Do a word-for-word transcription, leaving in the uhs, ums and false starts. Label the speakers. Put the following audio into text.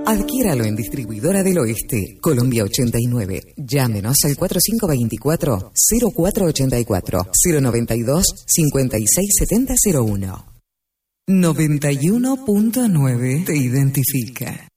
Speaker 1: Adquiéralo en Distribuidora del Oeste, Colombia ochenta y nueve. Llámenos al cuatro cinco dos cuatro, cero cuatro ocho cuatro, cero noventa y dos, cincuenta y seis setenta cero uno. noventa y uno punto nueve te identifica.